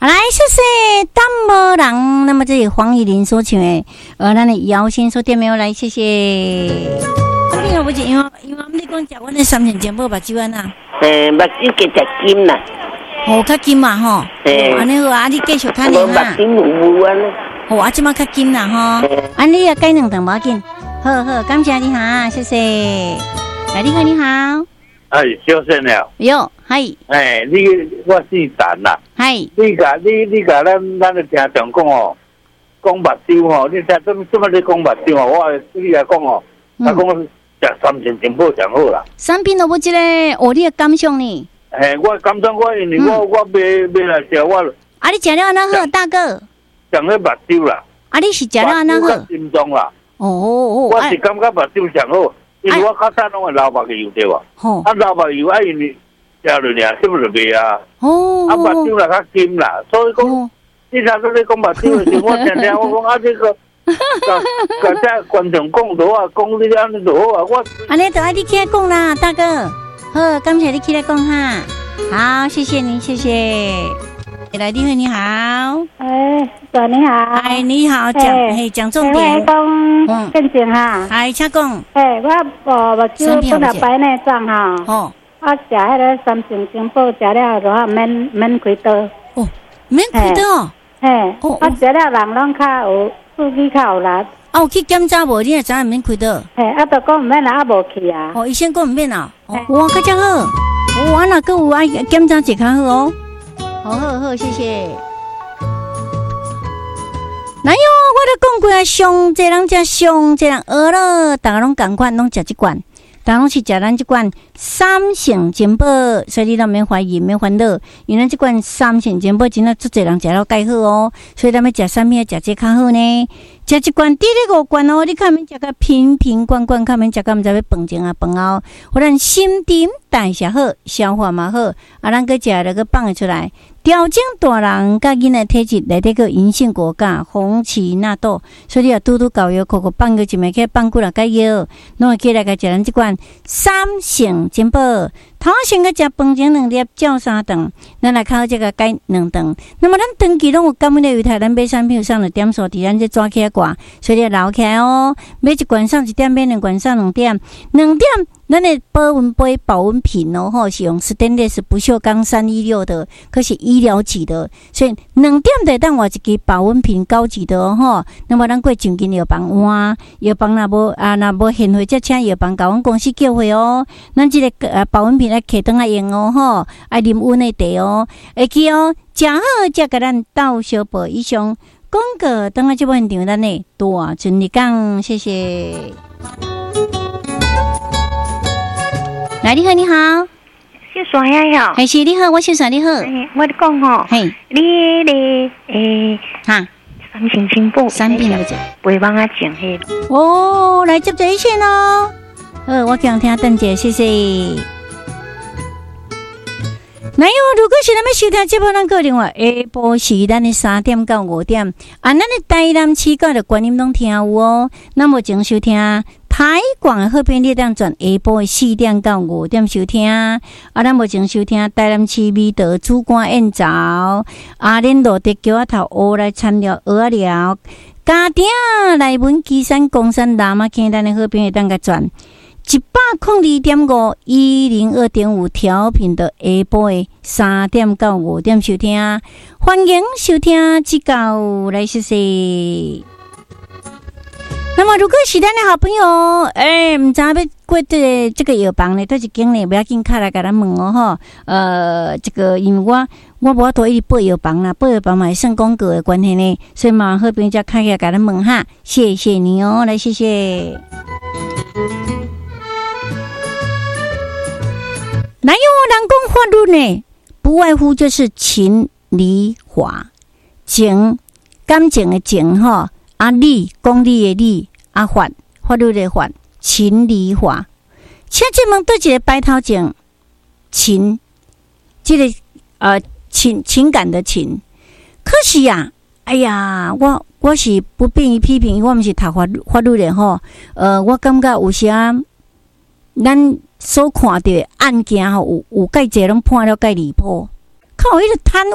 好来，谢谢淡薄人。那么这里黄以玲所唱的，咱的姚先所点没有来，谢谢。你好，不是因为你讲食阮的三鲜煎包目睭啊？ 目睭加食金啦。 哦，较金嘛吼。安尼好啊，你继续看你啊。 目睭糊糊安尼。 哦，啊，即马较金啦吼。安尼啊，改两顿无要紧。好，感谢你哈，谢谢。来，你好，你好。 哎，小声了。 哟，嗨。 哎，我姓陈啦。 嗨。 你甲咱的听众讲哦，讲目睭吼，你听怎么你讲目睭哦？你来讲哦，我讲食三鲜煎包上好啦。 产品都不一个，你的感想呢？ 嘿，我感觉因为我买来食我。 啊，你食了安那好，大哥？ 上咧目睭啦。 啊，你是食了安那好？ 心脏啦。 哦， 我是感觉目睭上好，因为我较早拢会流目油对吧？啊，流目油啊，因为食落尔，吃不落去啊。 哦。 啊，目睭啦较金啦，所以讲，你若说你讲目睭的时候，我听我讲啊，这个，甲这观众讲多啊，讲你安尼就好啊，我。 安尼就爱你起来讲啦，大哥。好，感谢你起来讲哈。好，谢谢你，谢谢。来，你好，你好。 哥你好。 哎，你好，讲重点。 我讲更正哈。 哎，请讲。 我目睭本来白内障哈。哦。我食迄个三鲜煎包食了就免开刀。 哦，免开刀哦。 嘿。我食了人拢较有刺激，较有力。 啊，有去检查无？你也知影免开刀？ 嘿，都讲毋免啦，无去啊。 哦，医生讲毋免啊。哇，较真好。我若阁有爱检查一较好哦。好，谢谢。哪有？我都讲过啊，上济人食上济人饿了，大家拢共款，拢食这罐，大家拢是食咱这罐三鲜煎包，所以你都免怀疑，免烦恼，因为咱这罐三鲜煎包真的足济人食了介好哦，所以咱要食啥物要食这较好呢？食一罐第5罐哦，你看免食个瓶罐，看免食个毋知要饭前啊饭后，互咱心情代谢好，消化嘛好，啊，咱个食了个放会出来。调整大人甲囡仔体质内底个银杏果苷、红旗纳豆，所以你啊拄搞药，口放个一枚去放几落解药，拢会起来甲食咱即罐三鲜煎包。头先个食饭前2粒，照3顿，咱来靠这个解2顿。那么咱长期拢有感染的犹太，咱买产品上了点数，伫咱这抓起来挂，所以要留起来哦。买一罐上1点，买2罐上2点，2点。咱的保温杯、保温瓶哦，吼是用 stainless 不锈钢316的，可是医疗级的，所以2点得当我一支保温瓶高级的哦，吼。那么咱过上间药房换，药房若无现货，则请药房甲阮公司叫货哦。咱这个保温瓶来摕倒来用哦，吼，爱啉温的茶哦，会记哦，食好则甲咱斗小报以上。广告等下这部现场咱呢大尽力讲，谢谢。来，你好，你好， 小帅呀， 还是你好，我小帅你好。 我讲吼，你哈， 三鲜煎包， 3品了不？ 陪帮我讲嘿。 哦，来接这一线哦。我讲听邓姐，谢谢。那如果是咱们收听节目，咱个另外下晡时咱的3点到5点，咱的台南市甲的观音拢听有哦。那么前收听台广的好片，你当转下晡的4点到5点收听。咱目前收听台南市美德主管宴早，阿莲路的桥仔头学来参了蚵仔寮，家庭来文岐山、公山、南马坑，咱的好片会当个转。102.5 102.5调频的下晡的3点到5点收听，欢迎收听指教来谢谢。那么如果是咱的好朋友，唔知要过这个药房呢，倒是经理不要紧，卡来甲咱问哦吼。这个因为我无多一直报药房啦，报药房嘛是算广告的关系呢，所以嘛好朋友才开起来甲咱问哈，谢谢你哦，来谢谢。哪有人讲法律呢？不外乎就是情理法，情感情的情哈，理公理的理，法律的法，情理法。请问对一个白头前情，这个情感的情，可是呀，哎呀，我是不便于批评，我不是读法律的吼。我感觉有时啊，咱所看到的案件吼，有介济拢判了介离谱，靠，迄个贪